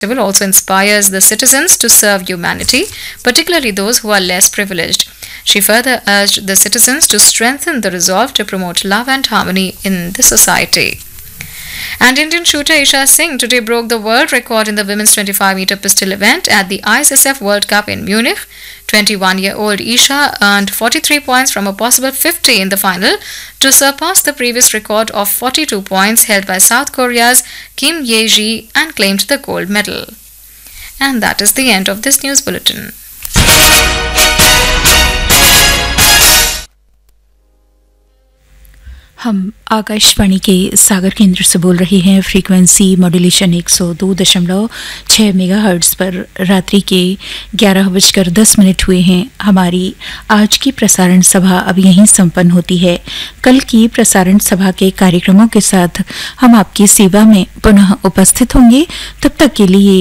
festival also inspires the citizens to serve humanity, particularly those who are less privileged. She further urged the citizens to strengthen the resolve to promote love and harmony in the society. And Indian shooter Isha Singh today broke the world record in the women's 25-meter pistol event at the ISSF World Cup in Munich. 21-year-old Isha earned 43 points from a possible 50 in the final to surpass the previous record of 42 points held by South Korea's Kim Ye-ji and claimed the gold medal. And that is the end of this news bulletin. हम आकाशवाणी के सागर केंद्र से बोल रहे हैं। Frequency modulation 102.6 megahertz पर रात्रि के 11:10 हुए हैं। हमारी आज की प्रसारण सभा अब यहीं संपन्न होती है। कल की प्रसारण सभा के कार्यक्रमों के साथ हम आपकी सेवा में पुनः उपस्थित होंगे। तब तक के लिए